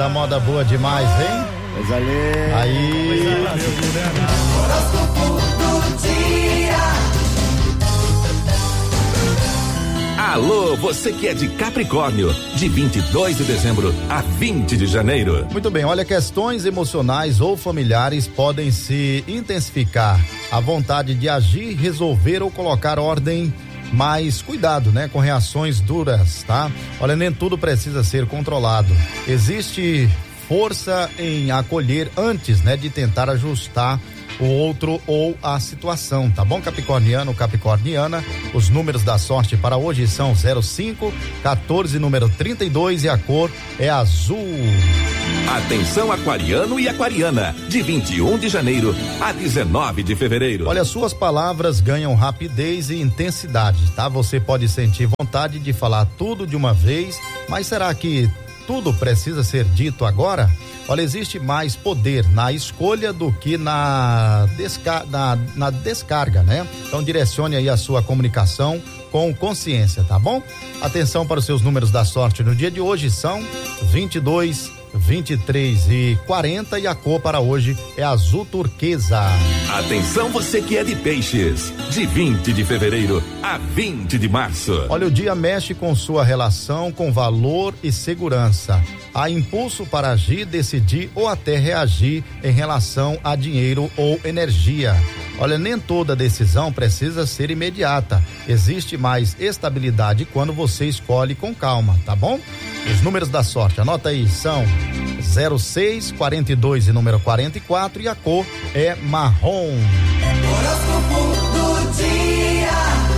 Eita, moda boa demais, hein? Coisa linda. Aí. Horóscopo do dia. Alô, você que é de Capricórnio, de 22 de dezembro a 20 de janeiro. Muito bem, olha, questões emocionais ou familiares podem se intensificar. A vontade de agir, resolver ou colocar ordem, mas cuidado, né, com reações duras, tá? Olha, nem tudo precisa ser controlado. Existe força em acolher antes, né, de tentar ajustar o outro ou a situação, tá bom, capricorniano, capricorniana? Os números da sorte para hoje são 05, 14, número 32 e a cor é azul. Atenção aquariano e aquariana, de 21 de janeiro a 19 de fevereiro. Olha, suas palavras ganham rapidez e intensidade, tá? Você pode sentir vontade de falar tudo de uma vez, mas será que tudo precisa ser dito agora? Olha, existe mais poder na escolha do que na descarga, né? Então direcione aí a sua comunicação com consciência, tá bom? Atenção para os seus números da sorte no dia de hoje são 22, 23 e 40 e a cor para hoje é azul turquesa. Atenção você que é de peixes, de 20 de fevereiro a 20 de março. Olha, o dia mexe com sua relação com valor e segurança. Há impulso para agir, decidir ou até reagir em relação a dinheiro ou energia. Olha, nem toda decisão precisa ser imediata. Existe mais estabilidade quando você escolhe com calma, tá bom? Os números da sorte, anota aí, são 06, 42 e número 44 e a cor é marrom. Horóscopo do dia.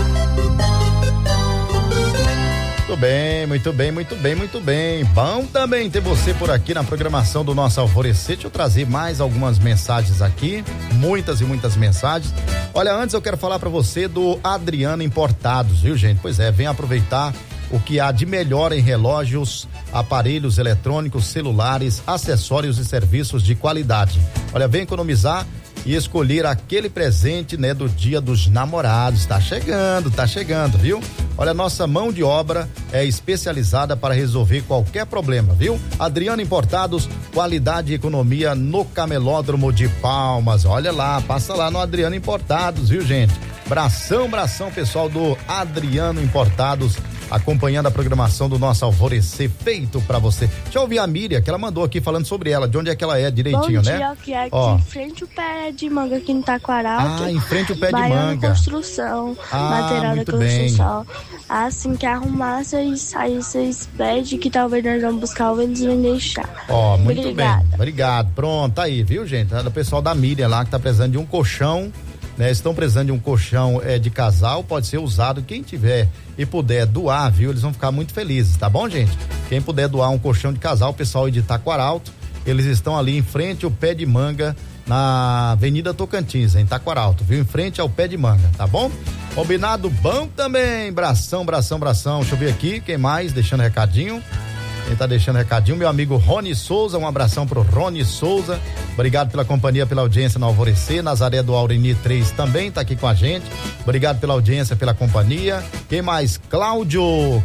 Muito bem, muito bem, muito bem, muito bem. Bom também ter você por aqui na programação do nosso Alvorecer. Deixa eu trazer mais algumas mensagens aqui, muitas e muitas mensagens. Olha, antes eu quero falar para você do Adriano Importados, viu, gente? Pois é, vem aproveitar o que há de melhor em relógios, aparelhos eletrônicos, celulares, acessórios e serviços de qualidade. Olha, vem economizar e escolher aquele presente, né, do Dia dos Namorados. Tá chegando, viu? Olha, nossa mão de obra é especializada para resolver qualquer problema, viu? Adriano Importados, qualidade e economia no Camelódromo de Palmas. Olha lá, passa lá no Adriano Importados, viu, gente? Bração, pessoal do Adriano Importados, acompanhando a programação do nosso Alvorecer feito pra você. Deixa eu ouvir a Miriam, que ela mandou aqui falando sobre ela, de onde é que ela é direitinho, né? Bom dia, que é aqui em frente ao pé de manga aqui no Taquaralto. Ah, em frente ao pé de Baiano manga. Construção, material da muito bem. construção. Assim que arrumar, vocês pedem que talvez nós vamos buscar ou eles vão deixar. Ó, muito Obrigada. bem, obrigado. Pronto, aí, viu, gente? É do pessoal da Miriam lá que tá precisando de um colchão, né? Estão precisando de um colchão de casal, pode ser usado, quem tiver e puder doar, viu? Eles vão ficar muito felizes, tá bom, gente? Quem puder doar um colchão de casal, o pessoal de Taquaralto, eles estão ali em frente ao pé de manga, na Avenida Tocantins, em Taquaralto, viu? Em frente ao pé de manga, tá bom? Combinado, bom também, bração. Deixa eu ver aqui, quem mais deixando recadinho? Quem tá deixando recadinho, meu amigo Rony Souza, um abração pro Rony Souza, obrigado pela companhia, pela audiência no Alvorecer. Nazaré do Aureni 3 também tá aqui com a gente, obrigado pela audiência, pela companhia. Quem mais? Cláudio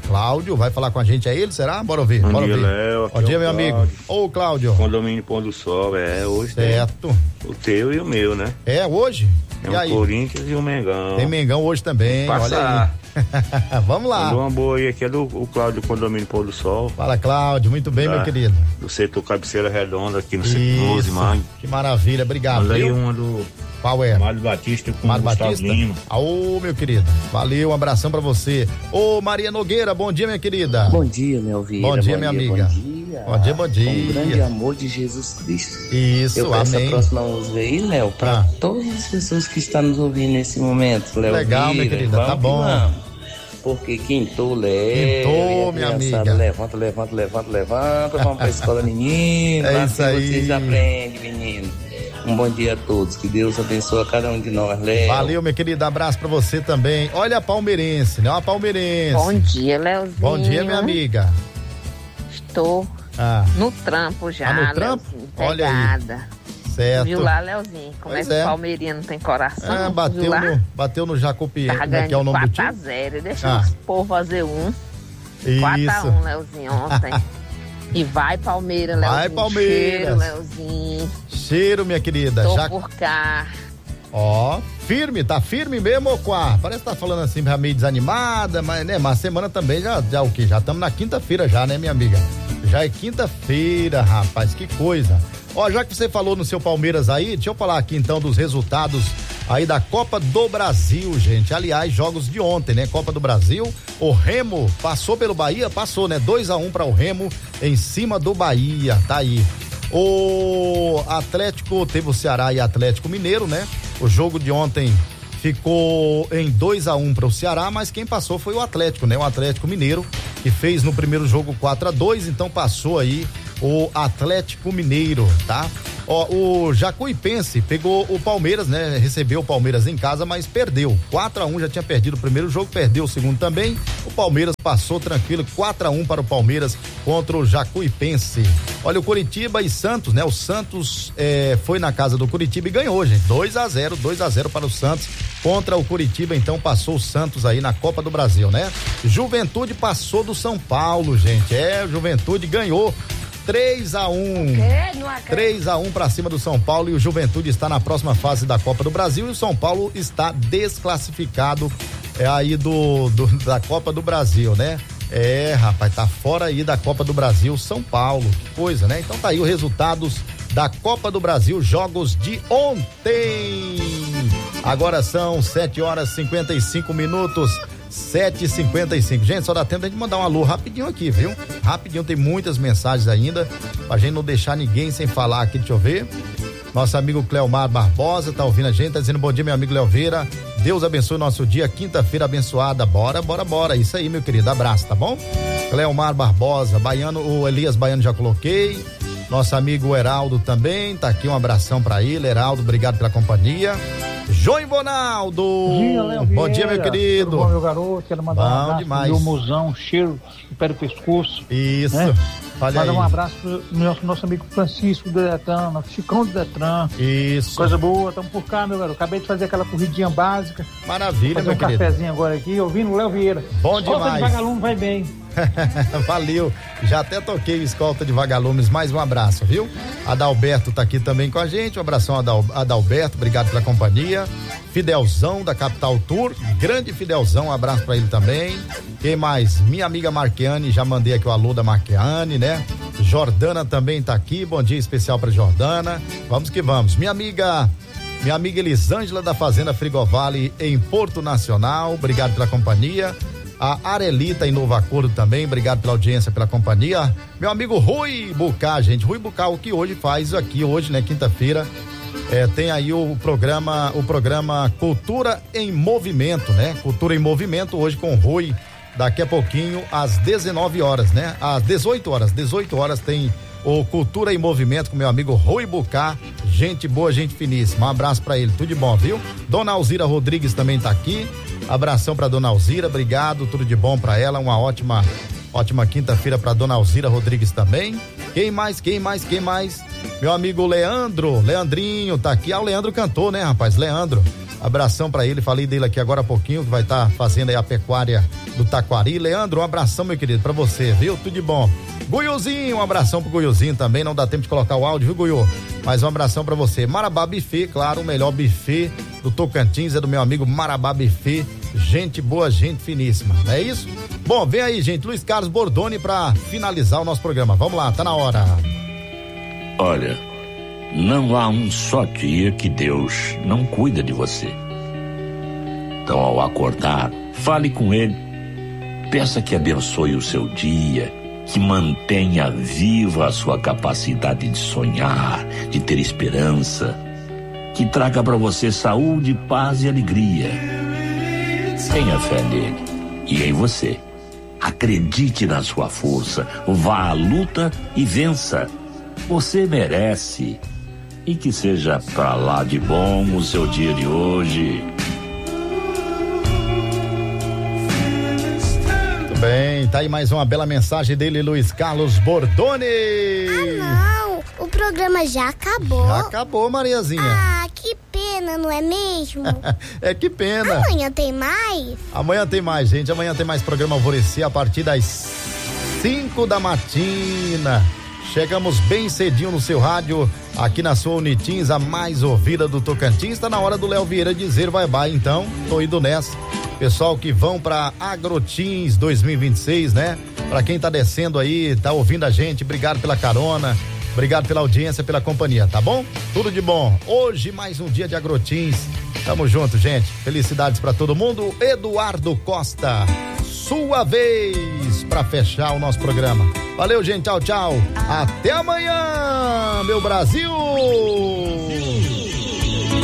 vai falar com a gente, é ele, será? Bora ouvir. Bom dia, Léo. Bom dia, meu amigo. Ô, Cláudio. Condomínio Pôr do Sol, hoje. Certo. O teu e o meu, né? É, hoje? Tem o Corinthians e o Mengão. Tem Mengão hoje também, olha aí. Vamos lá. Mandou uma boa aí, aqui é do Cláudio do Condomínio Pôr do Sol. Fala, Cláudio, muito bem, meu querido. Do setor Cabeceira Redonda, aqui no setor de Mangue. Que maravilha, obrigado. Mandei uma do... Qual é? Mário Batista com Mário Gustavo Batista? Lima. Ô, meu querido, valeu, um abração pra você. Ô, Maria Nogueira, bom dia, minha querida. Bom dia, meu Vieira. Bom dia, minha amiga. Bom dia. Com o grande amor de Jesus Cristo. Isso, eu peço amém. a próxima música aí, Léo, pra todas as pessoas que estão nos ouvindo nesse momento, Léo. Legal, minha querida, tá bom. Porque quintou leve. Quintou, minha amiga. Levanta. Vamos pra escola, menino. É isso aí. Vocês aprendem, menino. Um bom dia a todos, que Deus abençoe a cada um de nós, Léo. Valeu, minha querida, abraço pra você também. Olha a palmeirense, né? Uma palmeirense. Bom dia, Léozinho. Bom dia, minha amiga. Estou no trampo já, no trampo? Léozinho, olha pegada. Aí. Certo. Viu lá, Léozinho, como pois é que o Palmeirinha não tem coração? Bateu no Jacupi, tá como é que é o nome do time? 4-0, deixa o povo fazer 1. Isso. 4-1, Léozinho, ontem. E vai, Palmeiras, Leozinho. Vai, Palmeiras. Cheiro, Leozinho. Cheiro, minha querida. Tô por cá. Ó, firme, tá firme mesmo, Quá? Parece que tá falando assim, meio desanimada, mas, né, mas a semana também já o quê? Já estamos na quinta-feira já, né, minha amiga? Já é quinta-feira, rapaz, que coisa. Ó, já que você falou no seu Palmeiras aí, deixa eu falar aqui então dos resultados aí da Copa do Brasil, gente. Aliás, jogos de ontem, né? Copa do Brasil, o Remo passou pelo Bahia, passou, né? 2-1 para o Remo em cima do Bahia, tá aí. O Atlético, teve o Ceará e Atlético Mineiro, né? O jogo de ontem ficou em 2-1 para o Ceará, mas quem passou foi o Atlético, né? O Atlético Mineiro, que fez no primeiro jogo 4-2, então passou aí o Atlético Mineiro, tá? Ó, o Jacuipense pegou o Palmeiras, né? Recebeu o Palmeiras em casa, mas perdeu. 4-1, já tinha perdido o primeiro jogo, perdeu o segundo também. O Palmeiras passou tranquilo, 4-1 para o Palmeiras contra o Jacuipense. Olha, o Coritiba e Santos, né? O Santos foi na casa do Coritiba e ganhou, gente. 2-0 para o Santos contra o Coritiba, então passou o Santos aí na Copa do Brasil, né? Juventude passou do São Paulo, gente. O Juventude ganhou 3-1. 3-1 para cima do São Paulo, e o Juventude está na próxima fase da Copa do Brasil, e o São Paulo está desclassificado aí da Copa do Brasil, né? Rapaz, tá fora aí da Copa do Brasil, São Paulo, que coisa, né? Então tá aí os resultados da Copa do Brasil, jogos de ontem. Agora são 7h55. 7h55. Gente, só dá tempo de mandar um alô rapidinho aqui, viu? Rapidinho, tem muitas mensagens ainda, pra gente não deixar ninguém sem falar aqui, deixa eu ver. Nosso amigo Cleomar Barbosa tá ouvindo a gente, tá dizendo bom dia, meu amigo Leoveira. Deus abençoe o nosso dia, quinta-feira abençoada. Bora. Isso aí, meu querido, abraço, tá bom? Cleomar Barbosa, Baiano, o Elias Baiano já coloquei. Nosso amigo Heraldo também, tá aqui, um abração pra ele. Heraldo, obrigado pela companhia. João Ivonaldo, bom dia, meu querido. Tudo bom, meu garoto? Quero mandar um abraço demais. pro meu mozão, cheiro no pé do pescoço. Isso, né? Olha Mandar aí. um abraço pro nosso amigo Francisco do Detran, Chicão do Detran. Isso. Coisa boa, estamos por cá, meu garoto. Acabei de fazer aquela corridinha básica. Maravilha, meu querido. Cafezinho agora aqui, ouvindo o Léo Vieira. Bom demais. Escolta de Vagalume vai bem. Valeu, já até toquei o Escolta de Vagalumes, mais um abraço, viu? Adalberto tá aqui também com a gente, um abração Adalberto, obrigado pela companhia. Fidelzão da Capital Tour, grande Fidelzão, um abraço pra ele também. Quem mais? Minha amiga Marqueane, já mandei aqui o alô da Marqueane, né? Jordana também tá aqui, bom dia especial pra Jordana, vamos que vamos. Minha amiga Elisângela da Fazenda Frigovale em Porto Nacional, obrigado pela companhia. A Arelita em Novo Acordo também, obrigado pela audiência, pela companhia. Meu amigo Rui Bucá, gente, Rui Bucá, o que hoje faz aqui, hoje, né, quinta-feira, tem aí o programa Cultura em Movimento, né? Cultura em Movimento, hoje com o Rui, daqui a pouquinho, às 19 horas, né? Às 18 horas tem o Cultura em Movimento com meu amigo Rui Bucá, gente boa, gente finíssima, um abraço pra ele, tudo de bom, viu? Dona Alzira Rodrigues também tá aqui, abração pra Dona Alzira, obrigado, tudo de bom pra ela, uma ótima quinta-feira pra Dona Alzira Rodrigues também. Quem mais? Meu amigo Leandrinho tá aqui, o Leandro cantou, né, rapaz? Leandro, abração pra ele, falei dele aqui agora há pouquinho, que vai estar fazendo aí a pecuária do Taquari. Leandro, um abração, meu querido, pra você, viu? Tudo de bom. Guiuzinho, um abração pro Guiuzinho também, não dá tempo de colocar o áudio, viu, Guiu? Mas um abração pra você. Marabá Buffet, claro, o melhor buffet do Tocantins é do meu amigo Marabá Buffet, gente boa, gente finíssima, não é isso? Bom, vem aí, gente, Luiz Carlos Bordoni pra finalizar o nosso programa, vamos lá, tá na hora. Olha, não há um só dia que Deus não cuida de você. Então, ao acordar, fale com Ele, peça que abençoe o seu dia, que mantenha viva a sua capacidade de sonhar, de ter esperança, que traga para você saúde, paz e alegria. Tenha fé nele e em você. Acredite na sua força, vá à luta e vença. Você merece. E que seja pra lá de bom o seu dia de hoje. Muito bem, tá aí mais uma bela mensagem dele, Luiz Carlos Bordoni. Ah, não, o programa já acabou. Já acabou, Mariazinha. Ah, que pena, não é mesmo? Que pena. Amanhã tem mais? Amanhã tem mais, gente. Amanhã tem mais programa Alvorecer a partir das 5 da matina. Chegamos bem cedinho no seu rádio, aqui na sua Unitins, a mais ouvida do Tocantins. Tá na hora do Léo Vieira dizer bye-bye, então, tô indo nessa. Pessoal que vão pra Agrotins 2026, né? Pra quem tá descendo aí, tá ouvindo a gente, obrigado pela carona, obrigado pela audiência, pela companhia, tá bom? Tudo de bom. Hoje mais um dia de Agrotins. Tamo junto, gente. Felicidades pra todo mundo. Eduardo Costa, sua vez pra fechar o nosso programa. Valeu, gente. Tchau, tchau. Até amanhã, meu Brasil!